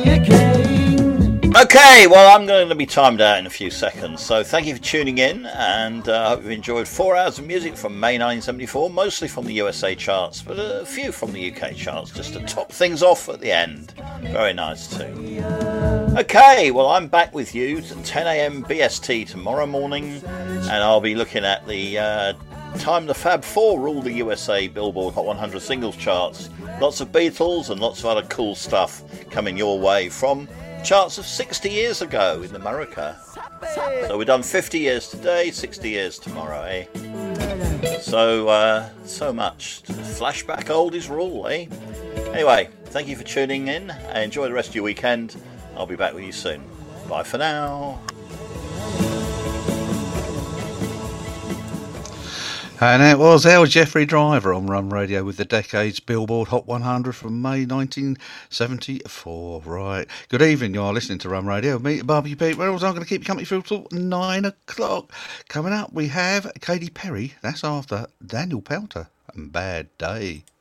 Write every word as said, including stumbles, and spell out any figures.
Okay, well, I'm going to be timed out in a few seconds, so thank you for tuning in, and I uh, hope you've enjoyed four hours of music from May nineteen seventy-four, mostly from the U S A charts, but a few from the U K charts, just to top things off at the end. Very nice too. Okay, well, I'm back with you at ten a.m. B S T tomorrow morning, and I'll be looking at the uh, time the Fab Four ruled the U S A Billboard Hot one hundred singles charts. Lots of Beatles and lots of other cool stuff coming your way from charts of sixty years ago in America. So we've done fifty years today, sixty years tomorrow, eh? So, uh, so much. Flashback oldies rule, eh? Anyway, thank you for tuning in, and enjoy the rest of your weekend. I'll be back with you soon. Bye for now. And it was our Jeffrey Driver on Rum Radio with the Decades Billboard Hot one hundred from May nineteen seventy-four. Right. Good evening. You're listening to Rum Radio. Me, Barbecue Pete Reynolds. I'm going to keep you company through till nine o'clock. Coming up, we have Katy Perry. That's after Daniel Powter and Bad Day.